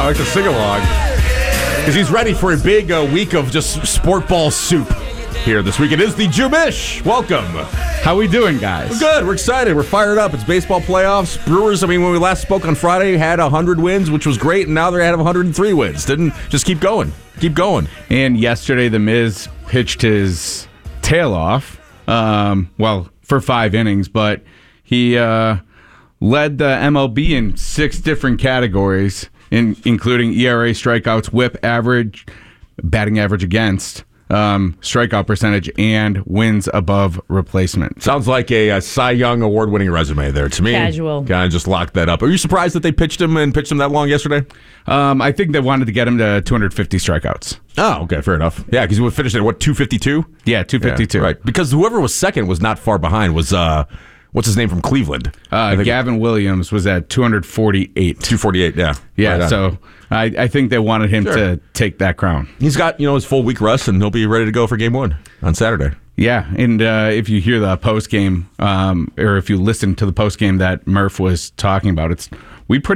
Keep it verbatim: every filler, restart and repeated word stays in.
I like to sing along. Because he's ready for a big uh, week of just sport ball soup here this week. It is the Jubish. Welcome. How we doing, guys? We're good. We're excited. We're fired up. It's baseball playoffs. Brewers, I mean, when we last spoke on Friday, had one hundred wins, which was great, and now they're at one hundred three wins. Didn't just keep going. Keep going. And yesterday, The Miz pitched his tail off, um, well, for five innings, but he uh, led the M L B in six different categories, in, including E R A, strikeouts, whip average, batting average against, um, strikeout percentage, and wins above replacement. Sounds like a, a Cy Young award-winning resume there to me. Casual. Kind of just locked that up. Are you surprised that they pitched him and pitched him that long yesterday? Um, I think they wanted to get him to two hundred fifty strikeouts. Oh, okay, fair enough. Yeah, because he would finish at, what, two fifty-two? Yeah, two fifty-two. Yeah, right, because whoever was second was not far behind, was, uh, what's his name from Cleveland? Uh, Gavin Williams was at two forty-eight. two forty-eight, yeah. Yeah, right so I, I think they wanted him Sure. to take that crown. He's got, you know, his full week rest, and he'll be ready to go for game one on Saturday. Yeah, and uh, if you hear the post game, um, or if you listen to the post game that Murph was talking about, it's we pretty